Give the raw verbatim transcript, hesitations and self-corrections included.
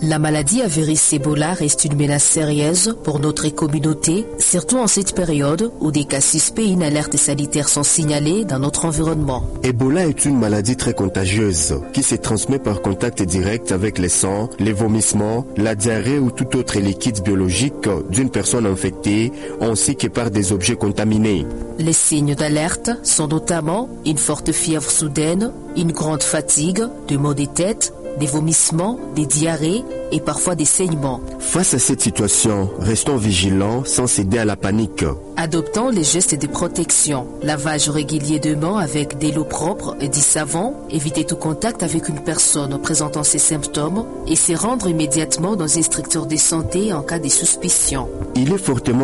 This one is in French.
La maladie à virus Ebola reste une menace sérieuse pour notre communauté, surtout en cette période où des cas suspects et une alerte sanitaire sont signalés dans notre environnement. Ebola est une maladie très contagieuse qui se transmet par contact direct avec les sangs, les vomissements, la diarrhée ou tout autre liquide biologique d'une personne infectée, ainsi que par des objets contaminés. Les signes d'alerte sont notamment une forte fièvre soudaine, une grande fatigue, des maux de tête, des vomissements, des diarrhées et parfois des saignements. Face à cette situation, restons vigilants sans céder à la panique. Adoptons les gestes de protection. Lavage régulier de mains avec de l'eau propre et du savon. Éviter tout contact avec une personne présentant ces symptômes et se rendre immédiatement dans une structure de santé en cas de suspicion. Il est fortement